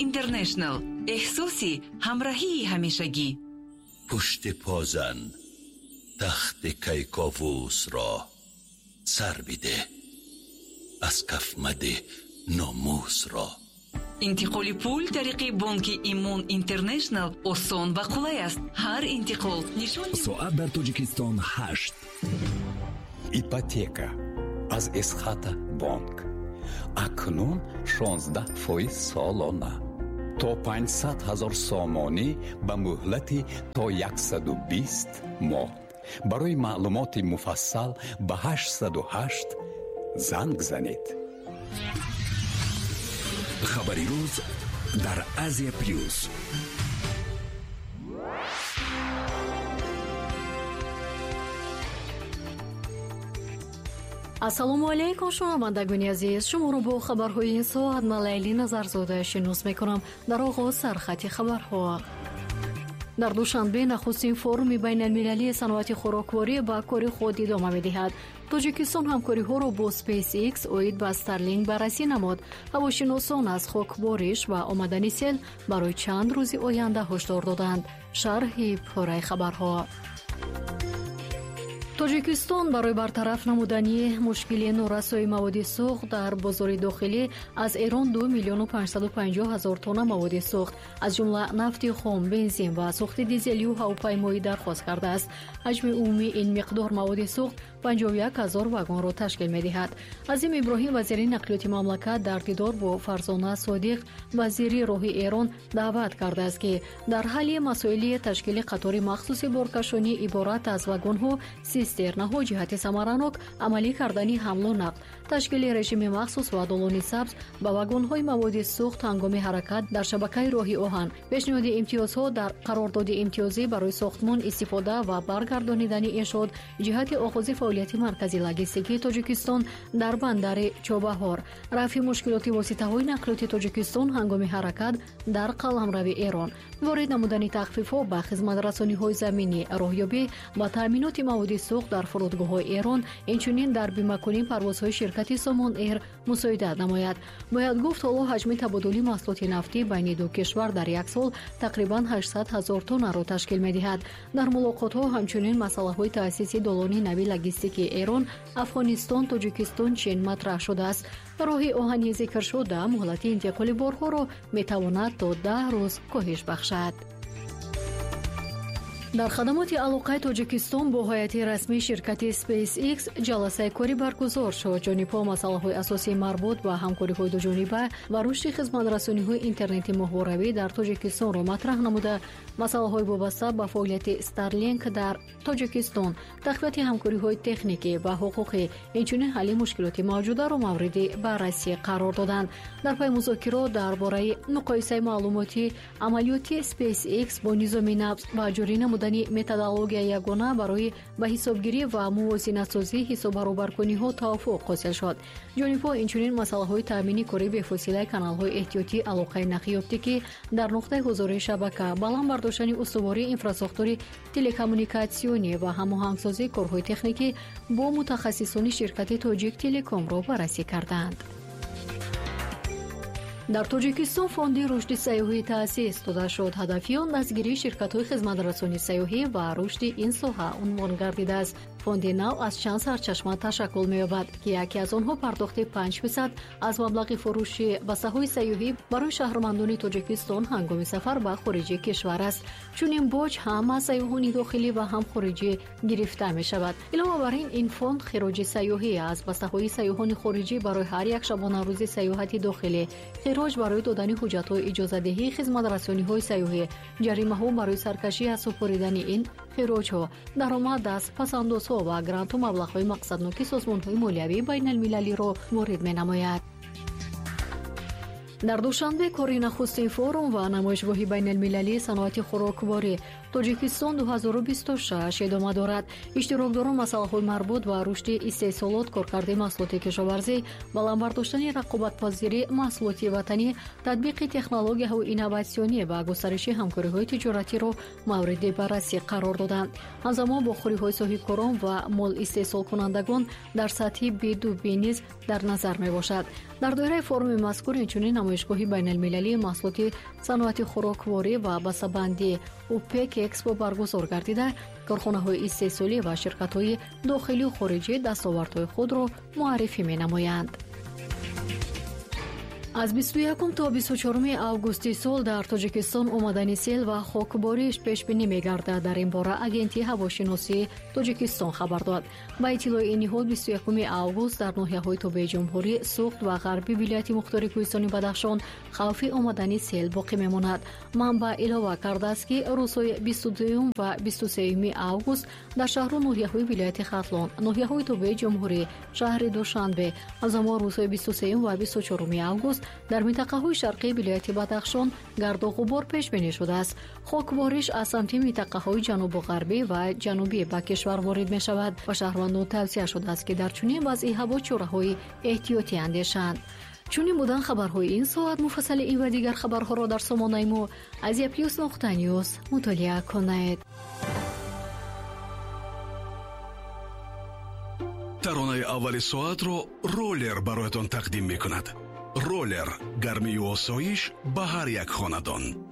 اینترنشنل، احساسی همراهی همیشگی. پشت پازن تخت کیکاووس را سر بده، از کف مده ناموس را. انتقال پول طریق بانک ایمون اینترنشنل آسان و قولای است. هر انتقال نشان ساعت در تاجیکستان 8. ипотека از اسخات بانک اکنون 16% سالانه تا 500,000 سامانی به مهلت تا 120 ماه. برای معلومات مفصل به 808 زنگ زنید. خبری روز در آسیا پلیوس. ассалому алайкум шунавандагони азиз, шуморо бо хабарҳои ин соат Лайли Назарзода шинос мекунам. дар оғоз сархати хабарҳо. дар душанбе нахустин форуми байналмилалии саноати хӯрокворӣ ба кори худ идома медиҳад. тоҷикистон ҳамкориҳоро бо SpaceX оид ба Starlink баррасӣ намуд. ҳавошиносон аз хокбориш ва омадани сел барои чанд рӯзи оянда ҳушдор доданд. шарҳи пораи хабарҳо. тоҷикистон барои бартараф намудани мушкили норасои маводи сӯхт дар бозори дохилӣ аз Эрон 2,550,000 тонна маводи сӯхт аз ҷумла нафти хом, бензин ва сӯхти дизелию ҳавопаймоӣ дархост кардааст. ҳаҷми умумии ин миқдор маводи сӯхт 51,000 вагонро ташкил медиҳад. азим иброҳим вазири нақлиёти мамлакат дар дидор бо Фарзона Содиқ вазири роҳи Эрон даъват кардааст ки дар ҳалли масоили ташкили қатори махсуси боркашонӣ иборат аз вагонҳо цистернаҳо ҷиҳати самаранок амалӣ кардани ҳамлу нақл, ташкили режими махсус ва долони сабз ба вагонҳои маводи сӯхт ҳангоми ҳаракат дар шабакаи роҳи оҳан, пешниҳоди имтиёзҳо дар қарордоди имтиёзӣ барои сохтмон истифода ва баргардонидани иншоот ҷиҳати оғози фаъолияти маркази логистикии Тоҷикистон дар бандари Чобаҳор, рафъи мушкилоти воситаҳои нақлиёти Тоҷикистон ҳангоми ҳаракат дар қаламрави Эрон, ворид намудани тахфифҳо ба хизматрасониҳои заминӣ, роҳёбӣ ба таъминоти маводи сӯхт дар фурудгоҳҳои Эрон, инчунин дар бимакунии парвозҳои ширкати Сомон Эйр мусоидат намояд. бояд гуфт ҳоло ҳаҷми табодули маҳсулоти нафтӣ байни ду кишвар дар як сол тақрибан 800,000 тоннаро ташкил медиҳад. дар мулоқотҳо ҳамчунин масъалаҳои таъсиси долони нави логистикии Эрон, Афғонистон, Тоҷикистон, Чин матрах шудааст. роҳи оҳани зикршуда муҳлати интиқоли борҳоро метавонад то 10 рӯз коҳиш бахшад. дар хадамоти алоқаи Тоҷикистон бо ҳайати расмии ширкати SpaceX ҷаласаи корӣ баргузор шуд. ҷонибҳо масъалаҳои асосии марбут ба ҳамкориҳои дуҷониба ва рушди хизматрасониҳои интернети моҳворавӣ дар Тоҷикистонро матраҳ намуда, масъалаҳои вобаста ба фаъолияти Starlink дар Тоҷикистон, тақвияти ҳамкориҳои техникӣ ва ҳуқуқӣ, инчунин ҳалли мушкилоти мавҷударо мавриди баррасӣ қарор доданд. дар пай музокирот дар бораи муқоисаи маълумоти амалиёти SpaceX бо низоми набз ва ҷорӣ намудани методология ягона барои ба ҳисобгирӣ ва мувозинатсозии ҳисоббаробаркуниҳо тавофуқ ҳосил шуд. ҷонибҳо инчунин масъалаҳои таъмини кори бефосилаи каналҳои эҳтиётии алоқаи нахи ёфтӣ, ки дар нуқтаи ҳузурии шабака баланд бардоштани устувории инфраструктури телекоммуникатсионӣ ва ҳамоҳангсозии корҳои техникӣ бо мутахассисони ширкати Тоҷик Телекомро баррасӣ карданд. дар Тоҷикистон фонди рушди сайёҳӣ таъсис дода шуд. ҳадафи он дастгирии ширкатҳои хизматрасонии сайёҳӣ ва рушди ин соҳа унвон гардидааст. фонди нав аз чанд сарчашма ташаккул меёбад, ки яке аз онҳо пардохти 5% аз маблағи фурӯши басаҳои сайёҳӣ барои шаҳрвандони Тоҷикистон ҳангоми сафар ба хориҷи кишвар аст. чунин боҷ ҳам аз сайёҳони дохилӣ ва ҳам хориҷӣ гирифта мешавад. илова бар ин, ин фонд хироҷи сайёҳӣ аз басаҳои сайёҳони хориҷӣ барои ҳар як шабонарӯзи сайёҳати дохилӣ, хироҷ барои додани ҳуҷҷатҳои иҷозатдеҳии хизматрасониҳои сайёҳӣ, ҷаримаҳо барои саркашӣ аз супоридани ин хироҷҳо, даромад аз пасандозҳо ва гранту маблағҳои мақсадноки созмонҳои молиявии байналмилалиро ворид менамояд. дар душанбе кори нахустин форум ва намоишгоҳи байналмилалии саноати хӯрокворӣ тоҷикистон 2026 идома дорад. иштирокдорон масъалаҳои марбут ба рушди истеҳсолот, коркарди маҳсулоти кишоварзӣ, баландбардоштани рақобатпазирӣ маҳсулоти ватанӣ, татбиқи технологияҳои инноватсионӣ ва густариши ҳамкориҳои тиҷоратиро мавриди баррасӣ қарор доданд. ҳамзамон бо хӯриҳои соҳибкорон ва мол истеҳсолкунандагон дар сатҳи B2B низ дар назар мебошад. дар доираи форуми мазкур инчунин намоишгоҳи байналмилалии маҳсулоти саноати хӯрокворӣ ва басабандӣ ОПЕК Экспо баргузор гардида, корхонаҳои истеҳсолӣ ва ширкатҳои дохилию хориҷӣ дастовардҳои худро муаррифӣ менамоянд. аз 21 то 24 августи сол дар тоҷикистон омадани сел ва хокбориш пешбинӣ мегардад. дар ин бора агентии ҳавошиносии тоҷикистон хабар дод. ба иттилои ниҳод 21 август дар ноҳияҳои тобеи ҷумҳурӣ, суғд ва ғарби вилояти мухтори кӯҳистони Бадахшон хавфи омадани сел боқӣ мемонад. манбаъ илова кардааст, ки рӯзҳои 22 ва 23 август дар шаҳру ноҳияҳои вилояти Хатлон, ноҳияҳои тобеи ҷумҳурӣ, шаҳри Душанбе, ҳамзамон рӯзҳои 23 ва 24 август дар минтақаҳои шарқии вилояти Бадахшон гарду ғубор пешбинӣ шудааст. хокбориш аз самти минтақаҳои ҷанубу ғарбӣ ва ҷанубӣ ба кишвар ворид мешавад. ба шаҳрвандон тавсия шудааст, ки дар чунин вазъи ҳаво чораҳои эҳтиётӣ андешанд. чунин буданд хабарҳои ин соат. муфассали ин ва дигар хабарҳоро дар сомонаи мо aziaplus.news мутолиа кунед. таронаи аввали соатро ролер бароятон тақдим мекунад. ролер гармию осоиш ба ҳар як хонадон.